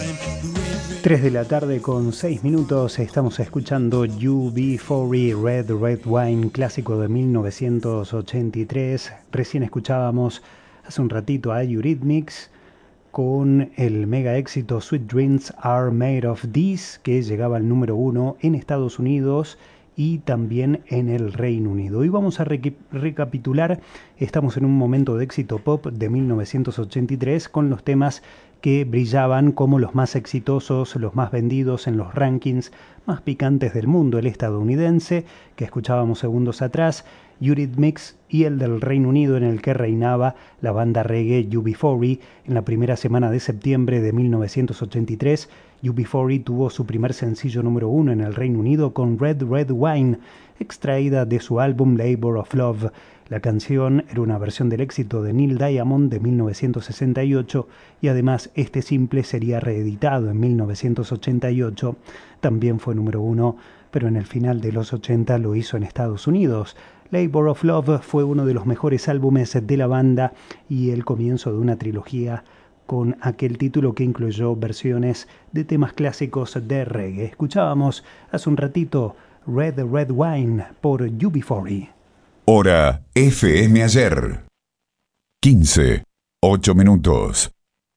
3 de la tarde con 6 minutos, estamos escuchando UB40 Red Red Wine, clásico de 1983. Recién escuchábamos hace un ratito a Eurythmics con el mega éxito Sweet Dreams Are Made of This, que llegaba al número 1 en Estados Unidos y también en el Reino Unido. Y vamos a recapitular, estamos en un momento de éxito pop de 1983 con los temas que brillaban como los más exitosos, los más vendidos en los rankings más picantes del mundo, el estadounidense, que escuchábamos segundos atrás, Eurythmics, y el del Reino Unido, en el que reinaba la banda reggae UB40. En la primera semana de septiembre de 1983, UB40 tuvo su primer sencillo número 1 en el Reino Unido con Red Red Wine, extraída de su álbum Labor of Love. La canción era una versión del éxito de Neil Diamond de 1968 y además este simple sería reeditado en 1988. También fue número 1, pero en el final de los 80 lo hizo en Estados Unidos. Labor of Love fue uno de los mejores álbumes de la banda y el comienzo de una trilogía con aquel título que incluyó versiones de temas clásicos de reggae. Escuchábamos hace un ratito Red Red Wine por UB40. Hora FM Ayer. 15, 8 minutos.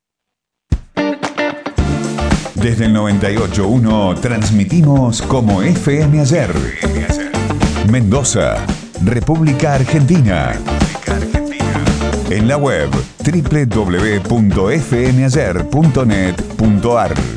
Desde el 98.1 transmitimos como FM Ayer. Mendoza, República Argentina. En la web www.fmayer.net.ar.